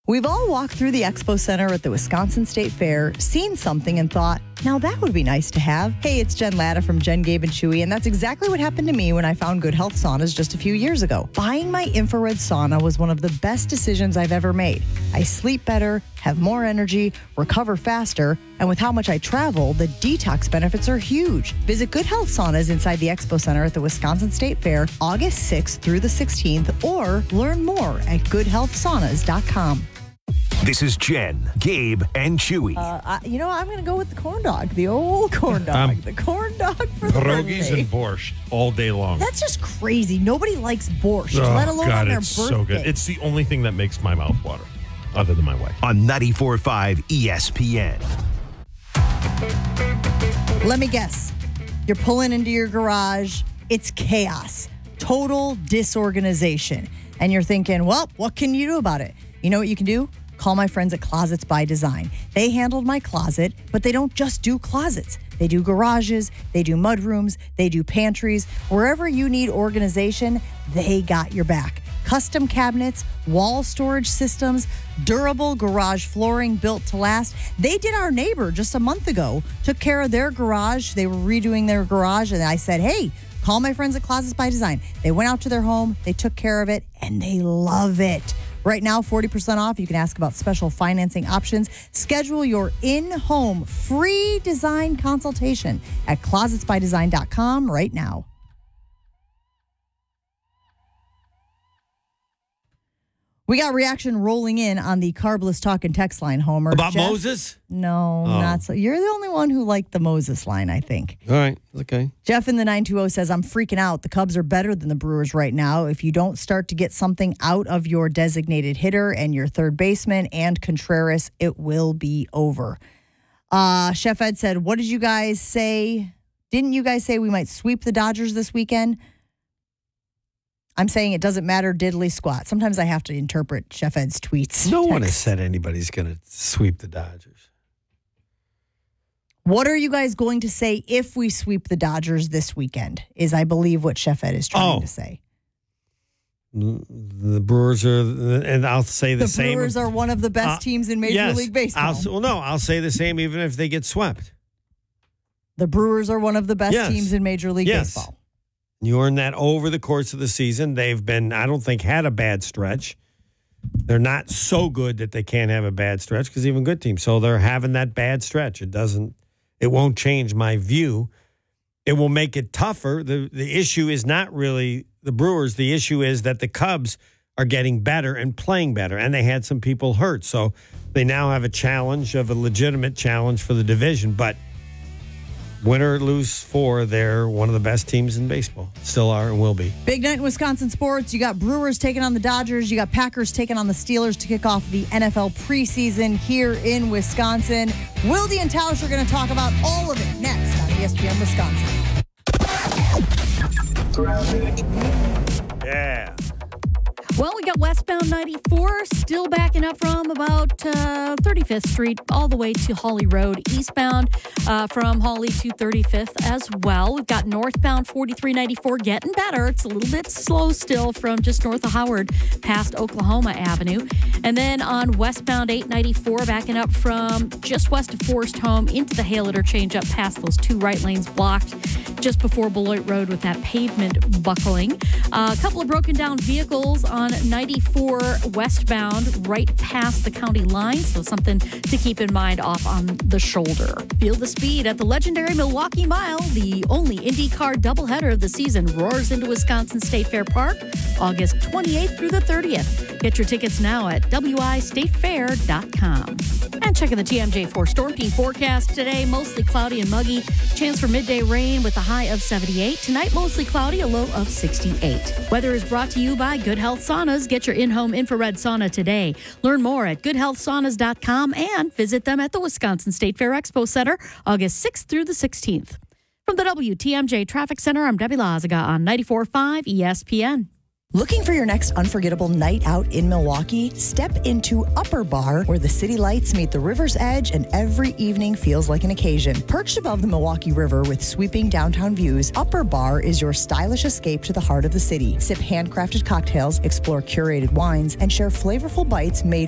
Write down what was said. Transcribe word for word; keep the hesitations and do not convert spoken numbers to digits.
We've all walked through the Expo Center at the Wisconsin State Fair, seen something and thought, now that would be nice to have. Hey, it's Jen Latta from Jen, Gabe, and Chewy, and that's exactly what happened to me when I found Good Health Saunas just a few years ago. Buying my infrared sauna was one of the best decisions I've ever made. I sleep better, have more energy, recover faster, and with how much I travel, the detox benefits are huge. Visit Good Health Saunas inside the Expo Center at the Wisconsin State Fair August sixth through the sixteenth, or learn more at good health saunas dot com. This is Jen, Gabe, and Chewy. Uh, I, you know, I'm going to go with the corn dog, the old corn dog, Um, the corn dog for the Pierogies birthday. and borscht all day long. That's just crazy. Nobody likes borscht, oh, let alone God, on their it's birthday. so good. It's the only thing that makes my mouth water, other than my wife. On ninety-four point five E S P N. Let me guess. You're pulling into your garage. It's chaos, total disorganization. And you're thinking, well, what can you do about it? You know what you can do? Call my friends at Closets by Design. They handled my closet, but they don't just do closets. They do garages, they do mudrooms, they do pantries. Wherever you need organization, they got your back. Custom cabinets, wall storage systems, durable garage flooring built to last. They did our neighbor just a month ago, took care of their garage. They were redoing their garage, and I said, hey, call my friends at Closets by Design. They went out to their home, they took care of it, and they love it. Right now, forty percent off. You can ask about special financing options. Schedule your in-home free design consultation at closets by design dot com right now. We got reaction rolling in on the Carbless Talk and Text line, Homer. About Jeff? Moses? No, Oh. not so. You're the only one who liked the Moses line, I think. All right. Okay. Jeff in the nine two zero says, I'm freaking out. The Cubs are better than the Brewers right now. If you don't start to get something out of your designated hitter and your third baseman and Contreras, it will be over. Uh, Chef Ed said, what did you guys say? Didn't you guys say we might sweep the Dodgers this weekend? I'm saying it doesn't matter diddly squat. Sometimes I have to interpret Chef Ed's tweets. No one has Text. said anybody's going to sweep the Dodgers. What are you guys going to say if we sweep the Dodgers this weekend? Is, I believe, what Chef Ed is trying Oh. to say. The Brewers are, and I'll say the, The same. Brewers are one of the best Uh, teams in Major yes, League Baseball. I'll, well, no, I'll say the same even if they get swept. The Brewers are one of the best Yes. teams in Major League Yes. Baseball. You earn that over the course of the season. They've been, I don't think, had a bad stretch. They're not so good that they can't have a bad stretch because even good teams. So they're having that bad stretch. It doesn't, it won't change my view. It will make it tougher. The The issue is not really the Brewers. The issue is that the Cubs are getting better and playing better, and they had some people hurt. So they now have a challenge of a legitimate challenge for the division. But win or lose four, they're one of the best teams in baseball. Still are and will be. Big night in Wisconsin sports. You got Brewers taking on the Dodgers. You got Packers taking on the Steelers to kick off the N F L preseason here in Wisconsin. Wildy and Tausch are going to talk about all of it next on E S P N Wisconsin. Yeah. Well, we got westbound ninety-four still backing up from about uh, thirty-fifth Street all the way to Hawley Road. Eastbound uh, from Hawley to thirty-fifth as well. We've got northbound forty-three ninety-four getting better. It's a little bit slow still from just north of Howard past Oklahoma Avenue. And then on westbound eight ninety-four backing up from just west of Forest Home into the Hale interchange up past those two right lanes blocked just before Beloit Road with that pavement buckling. Uh, a couple of broken down vehicles on ninety-four westbound right past the county line, so something to keep in mind off on the shoulder. Feel the speed at the legendary Milwaukee Mile. The only IndyCar doubleheader of the season roars into Wisconsin State Fair Park August twenty-eighth through the thirtieth. Get your tickets now at w i state fair dot com. And checking the T M J four Storm Team forecast today, mostly cloudy and muggy. Chance for midday rain with a high of seventy-eight. Tonight, mostly cloudy, a low of sixty-eight. Weather is brought to you by Good Health Saunas. Get your in-home infrared sauna today. Learn more at good health saunas dot com and visit them at the Wisconsin State Fair Expo Center August sixth through the sixteenth. From the W T M J Traffic Center, I'm Debbie Lazaga on ninety-four point five E S P N. Looking for your next unforgettable night out in Milwaukee? Step into Upper Bar, where the city lights meet the river's edge and every evening feels like an occasion. Perched above the Milwaukee River with sweeping downtown views, Upper Bar is your stylish escape to the heart of the city. Sip handcrafted cocktails, explore curated wines, and share flavorful bites made